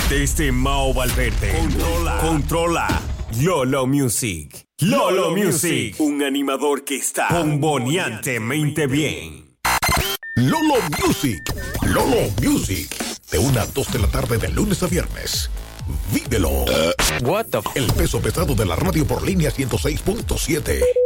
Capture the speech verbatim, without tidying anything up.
Desde Mao Valverde. Controla. Controla. Lolo Music. Lolo Music. Un animador que está bomboneantemente bien. Lolo Music. Lolo Music. De una a dos de la tarde de lunes a viernes. Vívelo. Uh, what the f- El peso pesado de la radio por línea ciento seis punto siete.